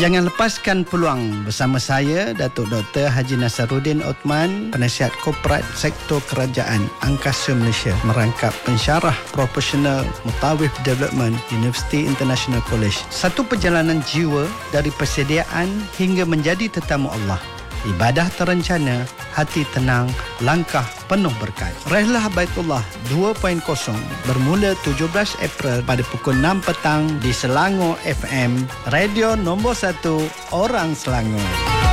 Jangan lepaskan peluang bersama saya, Datuk Dr. Haji Nasaruddin Othman, Penasihat Korporat Sektor Kerajaan Angkasa Malaysia, merangkap pensyarah profesional Mutawif Development University International College. Satu perjalanan jiwa dari persediaan hingga menjadi tetamu Allah. Ibadah terencana, hati tenang, langkah penuh berkat. Rehlah Baitullah 2.0 bermula 17 April pada pukul 6 petang di Selangor FM, radio nombor 1 orang Selangor.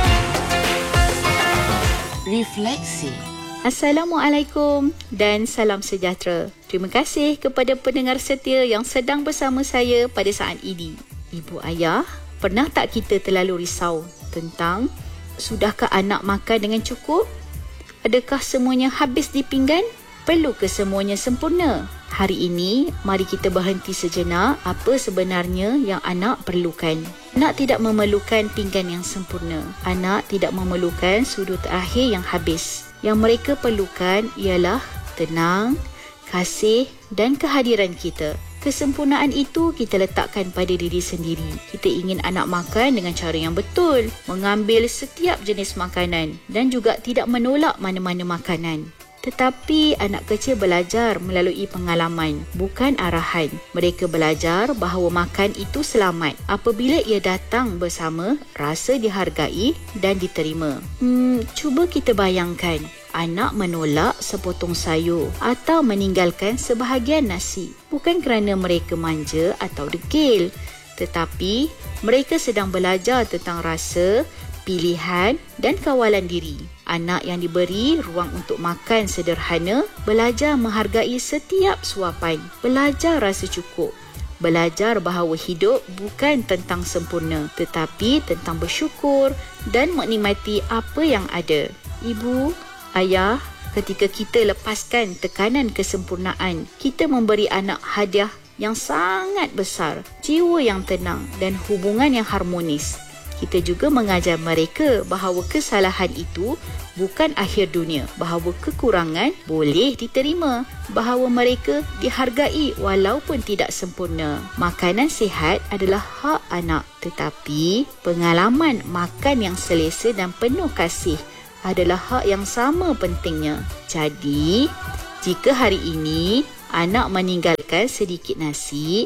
Refleksi. Assalamualaikum dan salam sejahtera. Terima kasih kepada pendengar setia yang sedang bersama saya pada saat ini. Ibu ayah, pernah tak kita terlalu risau tentang sudahkah anak makan dengan cukup? Adakah semuanya habis di pinggan? Perlu ke semuanya sempurna? Hari ini, mari kita berhenti sejenak apa sebenarnya yang anak perlukan. Anak tidak memerlukan pinggan yang sempurna. Anak tidak memerlukan sudu terakhir yang habis. Yang mereka perlukan ialah tenang, kasih dan kehadiran kita. Kesempurnaan itu kita letakkan pada diri sendiri. Kita ingin anak makan dengan cara yang betul, mengambil setiap jenis makanan dan juga tidak menolak mana-mana makanan. Tetapi anak kecil belajar melalui pengalaman, bukan arahan. Mereka belajar bahawa makan itu selamat. Apabila ia datang bersama, rasa dihargai dan diterima. Cuba kita bayangkan, anak menolak sepotong sayur atau meninggalkan sebahagian nasi. Bukan kerana mereka manja atau degil, tetapi mereka sedang belajar tentang rasa, pilihan dan kawalan diri. Anak yang diberi ruang untuk makan sederhana, belajar menghargai setiap suapan, belajar rasa cukup. Belajar bahawa hidup bukan tentang sempurna, tetapi tentang bersyukur dan menikmati apa yang ada. Ibu, ayah, ketika kita lepaskan tekanan kesempurnaan, kita memberi anak hadiah yang sangat besar, jiwa yang tenang dan hubungan yang harmonis. Kita juga mengajar mereka bahawa kesalahan itu bukan akhir dunia, bahawa kekurangan boleh diterima, bahawa mereka dihargai walaupun tidak sempurna. Makanan sihat adalah hak anak, tetapi pengalaman makan yang selesa dan penuh kasih adalah hak yang sama pentingnya. Jadi, jika hari ini anak meninggalkan sedikit nasi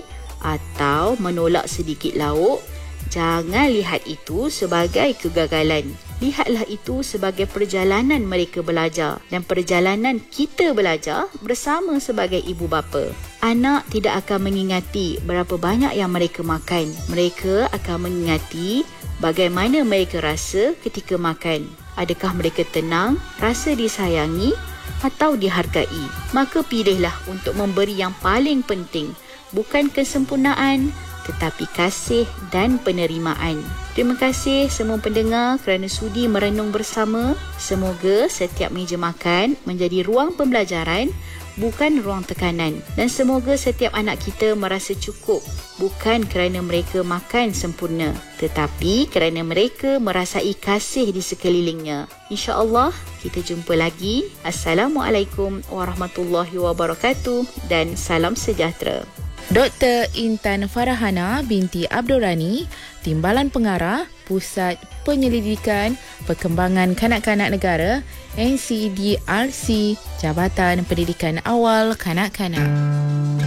atau menolak sedikit lauk, jangan lihat itu sebagai kegagalan. Lihatlah itu sebagai perjalanan mereka belajar dan perjalanan kita belajar bersama sebagai ibu bapa. Anak tidak akan mengingati berapa banyak yang mereka makan. Mereka akan mengingati bagaimana mereka rasa ketika makan. Adakah mereka tenang, rasa disayangi atau dihargai? Maka pilihlah untuk memberi yang paling penting, bukan kesempurnaan, tetapi kasih dan penerimaan. Terima kasih semua pendengar kerana sudi merenung bersama. Semoga setiap meja makan menjadi ruang pembelajaran, bukan ruang tekanan. Dan semoga setiap anak kita merasa cukup, bukan kerana mereka makan sempurna, tetapi kerana mereka merasai kasih di sekelilingnya. InsyaAllah, kita jumpa lagi. Assalamualaikum warahmatullahi wabarakatuh dan salam sejahtera. Dr. Intan Farahana binti Abdul Rani, Timbalan Pengarah, Pusat Penyelidikan Perkembangan Kanak-Kanak Negara, NCDRC, Jabatan Pendidikan Awal Kanak-Kanak.